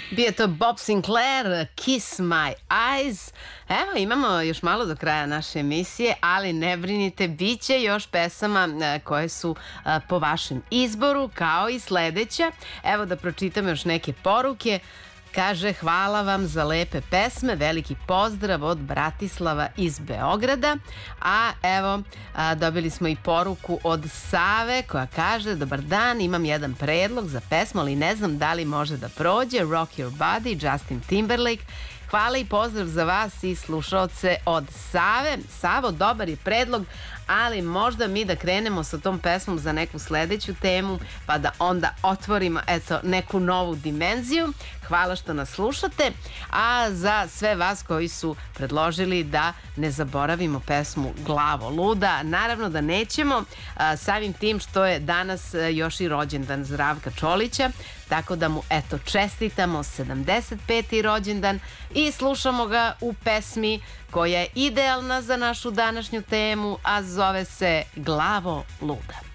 Bio to Bob Sinclair, Kiss My Eyes. Evo, imamo još malo do kraja naše emisije, ali ne brinite, bit će još pesama koje su po vašem izboru, kao i sledeća. Evo da pročitam još neke poruke. Kaže, hvala vam za lepe pesme, veliki pozdrav od Bratislava iz Beograda. A evo, dobili smo i poruku od Save koja kaže, dobar dan, imam jedan predlog za pesmu, ali ne znam da li može da prođe. Rock Your Body, Justin Timberlake. Hvala i pozdrav za vas i slušaoce od Save. Savo, dobar je predlog, ali možda mi da krenemo sa tom pesmom za neku sledeću temu, pa da onda otvorimo neku novu dimenziju. Hvala što nas slušate, a za sve vas koji su predložili da ne zaboravimo pesmu Glavo luda, naravno da nećemo, samim tim što je danas još i rođendan Zdravka Čolića, tako da mu čestitamo 75. rođendan i slušamo ga u pesmi koja je idealna za našu današnju temu, a zove se Glavo luda.